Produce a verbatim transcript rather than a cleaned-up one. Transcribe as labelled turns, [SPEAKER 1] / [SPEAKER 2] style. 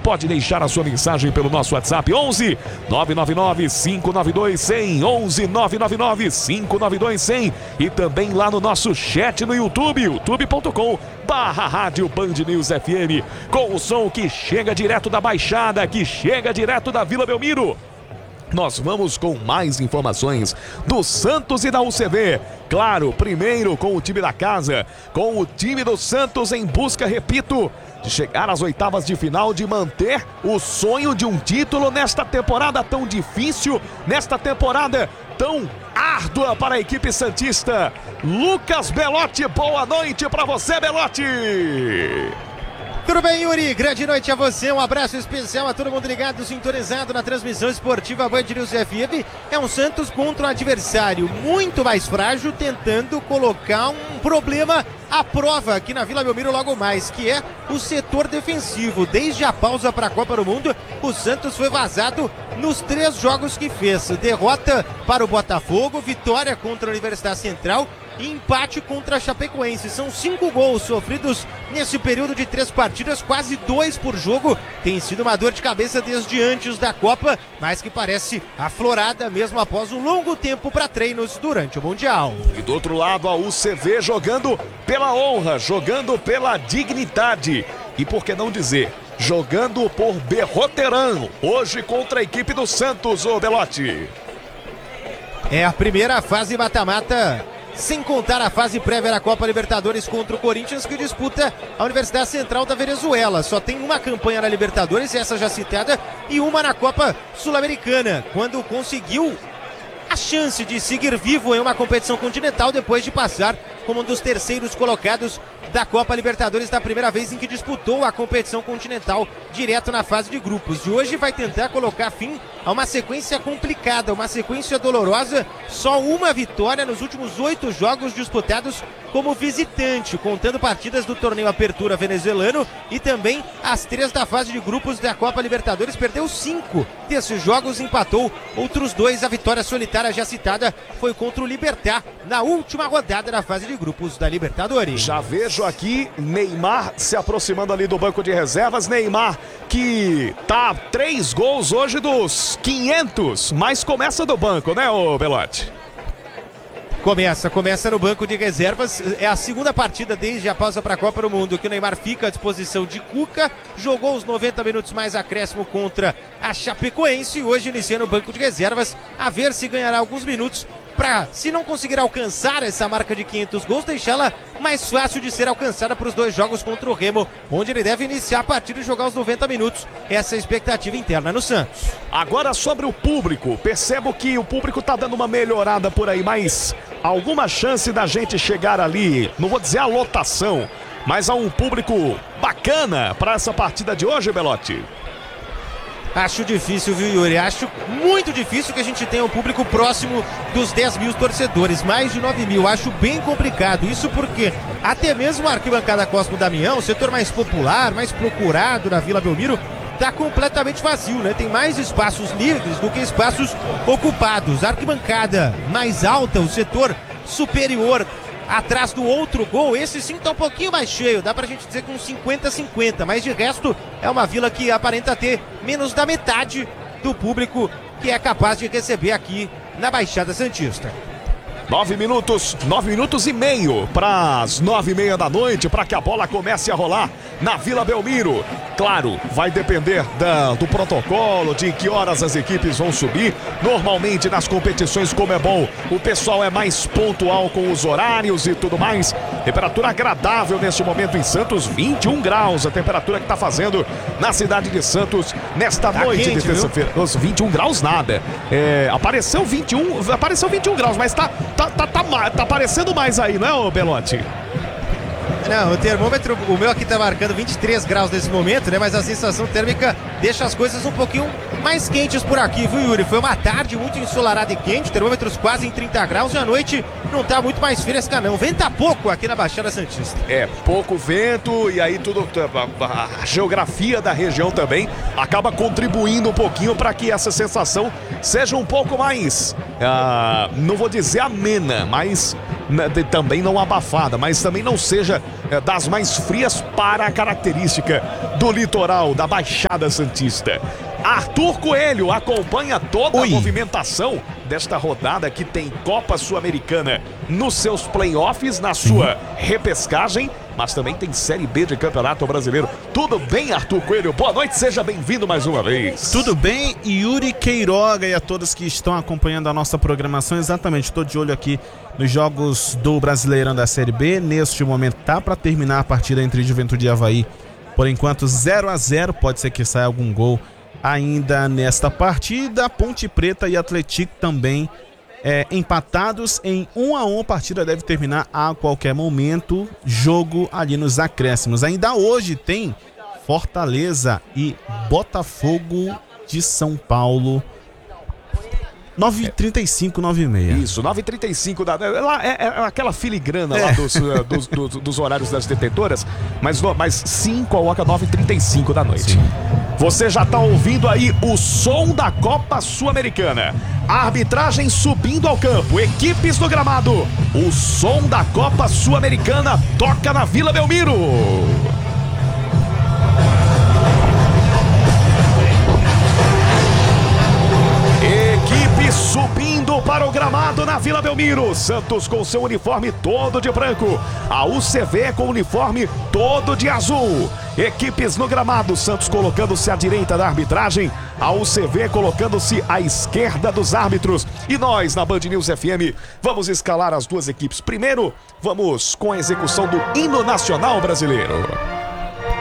[SPEAKER 1] pode deixar a sua mensagem pelo nosso WhatsApp onze nove nove nove cinco nove dois cem, onze nove nove nove cinco nove dois cem, e também lá no nosso chat no YouTube, youtube ponto com barra Rádio Band News F M, com o som que chega direto da Baixada, que chega direto da Vila Belmiro. Nós vamos com mais informações do Santos e da U C V. Claro, primeiro com o time da casa, com o time do Santos em busca, repito, de chegar às oitavas de final, de manter o sonho de um título nesta temporada tão difícil, nesta temporada tão árdua para a equipe santista. Lucas Belotti, boa noite para você, Belotti!
[SPEAKER 2] Tudo bem, Yuri? Grande noite a você, um abraço especial a todo mundo ligado, sintonizado na transmissão esportiva Band News F M. É um Santos contra um adversário muito mais frágil, tentando colocar um problema à prova aqui na Vila Belmiro logo mais, que é o setor defensivo. Desde a pausa para a Copa do Mundo, o Santos foi vazado nos três jogos que fez. Derrota para o Botafogo, vitória contra a Universidade Central e empate contra a Chapecoense. São cinco gols sofridos nesse período de três partidas, quase dois por jogo. Tem sido uma dor de cabeça desde antes da Copa, mas que parece aflorada mesmo após um longo tempo para treinos durante o Mundial.
[SPEAKER 1] E do outro lado, a U C V jogando pela honra, jogando pela dignidade e, por que não dizer, jogando por Berroterano, hoje contra a equipe do Santos, ô Belotti.
[SPEAKER 2] É a primeira fase mata-mata, sem contar a fase prévia da Copa Libertadores contra o Corinthians, que disputa a Universidade Central da Venezuela. Só tem uma campanha na Libertadores, essa já citada, e uma na Copa Sul-Americana, quando conseguiu a chance de seguir vivo em uma competição continental depois de passar como um dos terceiros colocados da Copa Libertadores, da primeira vez em que disputou a competição continental direto na fase de grupos. E hoje vai tentar colocar fim a uma sequência complicada, uma sequência dolorosa. Só uma vitória nos últimos oito jogos disputados como visitante, contando partidas do torneio Apertura venezuelano e também as três da fase de grupos da Copa Libertadores. Perdeu cinco desses jogos, empatou outros dois. A vitória solitária já citada foi contra o Libertad na última rodada da fase de grupos da Libertadores.
[SPEAKER 1] Já vejo aqui Neymar se aproximando ali do banco de reservas. Neymar que tá três gols hoje dos quinhentos, mas começa do banco, né, ô Belotti?
[SPEAKER 2] Começa, começa no banco de reservas. É a segunda partida desde a pausa para a Copa do Mundo que o Neymar fica à disposição de Cuca. Jogou os noventa minutos mais acréscimo contra a Chapecoense e hoje inicia no banco de reservas, a ver se ganhará alguns minutos para, se não conseguir alcançar essa marca de quinhentos gols, deixá-la mais fácil de ser alcançada para os dois jogos contra o Remo, onde ele deve iniciar a partida e jogar os noventa minutos. Essa é a expectativa interna no Santos.
[SPEAKER 1] Agora sobre o público, percebo que o público tá dando uma melhorada por aí, mas alguma chance da gente chegar ali, não vou dizer a lotação, mas a um público bacana para essa partida de hoje, Belotti?
[SPEAKER 2] Acho difícil, viu, Yuri? Acho muito difícil que a gente tenha um público próximo dos dez mil torcedores, mais de nove mil. Acho bem complicado. Isso porque até mesmo a arquibancada Cosmo Damião, o setor mais popular, mais procurado na Vila Belmiro, está completamente vazio, né? Tem mais espaços livres do que espaços ocupados. A arquibancada mais alta, o setor superior, atrás do outro gol, esse sim tá um pouquinho mais cheio, dá pra gente dizer com cinquenta a cinquenta, mas de resto é uma vila que aparenta ter menos da metade do público que é capaz de receber aqui na Baixada Santista.
[SPEAKER 1] Nove minutos, nove minutos e meio para as nove e meia da noite, para que a bola comece a rolar na Vila Belmiro. Claro, vai depender da, do protocolo, de que horas as equipes vão subir. Normalmente nas competições, como é bom, o pessoal é mais pontual com os horários e tudo mais. Temperatura agradável neste momento em Santos, vinte e um graus, a temperatura que está fazendo na cidade de Santos nesta tá noite quente, de terça-feira. Os vinte e um graus nada. É, apareceu vinte e um, apareceu vinte e um graus, mas tá Tá, tá, tá, tá aparecendo mais aí, não é, ô Belotti?
[SPEAKER 2] Não, o termômetro, o meu aqui tá marcando vinte e três graus nesse momento, né? Mas a sensação térmica deixa as coisas um pouquinho mais quentes por aqui, viu, Yuri? Foi uma tarde muito ensolarada e quente, termômetros quase em trinta graus, e a noite não tá muito mais fresca, não. Venta pouco aqui na Baixada Santista.
[SPEAKER 1] É, pouco vento, e aí tudo, a, a geografia da região também acaba contribuindo um pouquinho para que essa sensação seja um pouco mais, uh, não vou dizer amena, mas né, de, também não abafada, mas também não seja é, das mais frias para a característica do litoral, da Baixada Santista. Arthur Coelho acompanha toda
[SPEAKER 3] Oi.
[SPEAKER 1] a movimentação desta rodada que tem Copa Sul-Americana nos seus playoffs, na sua repescagem, mas também tem Série B de Campeonato Brasileiro. Tudo bem, Arthur Coelho? Boa noite, seja bem-vindo mais uma vez.
[SPEAKER 3] Tudo bem, Yuri Queiroga e a todos que estão acompanhando a nossa programação. Exatamente, estou de olho aqui nos jogos do Brasileirão da Série B. Neste momento tá para terminar a partida entre Juventude e Avaí. Por enquanto zero a zero, pode ser que saia algum gol ainda nesta partida. Ponte Preta e Atlético também é, empatados em um a um. A partida deve terminar a qualquer momento. Jogo ali nos acréscimos. Ainda hoje tem Fortaleza e Botafogo de São Paulo. nove e trinta e cinco, nove e meia.
[SPEAKER 1] Isso, nove e trinta e cinco da... Lá é, é aquela filigrana
[SPEAKER 3] É.
[SPEAKER 1] lá dos, uh, dos, dos, dos horários das detetoras, mas, no- mas sim coloca nove e trinta e cinco da noite.
[SPEAKER 3] Sim.
[SPEAKER 1] Você já tá ouvindo aí o som da Copa Sul-Americana. A arbitragem subindo ao campo, equipes no gramado. O som da Copa Sul-Americana toca na Vila Belmiro. Equipe subindo para o gramado na Vila Belmiro. Santos com seu uniforme todo de branco. A U C V com o uniforme todo de azul. Equipes no gramado. Santos colocando-se à direita da arbitragem. A U C V colocando-se à esquerda dos árbitros. E nós, na Band News F M, vamos escalar as duas equipes. Primeiro, vamos com a execução do hino nacional brasileiro.